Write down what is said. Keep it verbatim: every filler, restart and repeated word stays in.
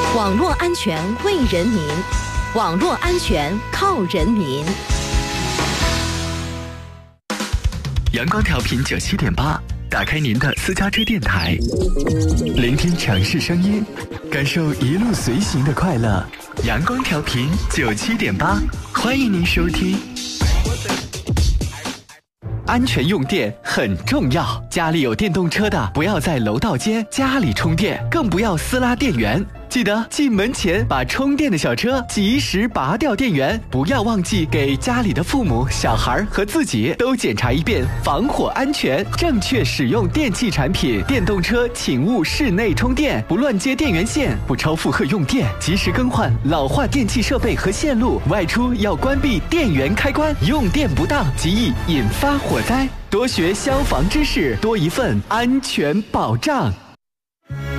网络安全为人民，网络安全靠人民。 阳光调频九七点八，打开您的私家车电台，聆听城市声音，感受一路随行的快乐。阳光调频九七点八，欢迎您收听。安全用电很重要，家里有电动车的，不要在楼道间家里充电，更不要私拉电源。记得进门前把充电的小车及时拔掉电源，不要忘记给家里的父母、小孩和自己都检查一遍防火安全，正确使用电器产品。电动车请勿室内充电，不乱接电源线，不超负荷用电，及时更换老化电器设备和线路。外出要关闭电源开关，用电不当极易引发火灾。多学消防知识，多一份安全保障。